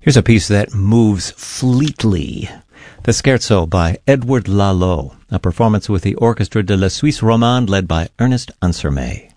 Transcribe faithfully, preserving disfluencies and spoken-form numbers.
Here's a piece that moves fleetly. The Scherzo by Edouard Lalo, a performance with the Orchestre de la Suisse Romande led by Ernest Ansermet.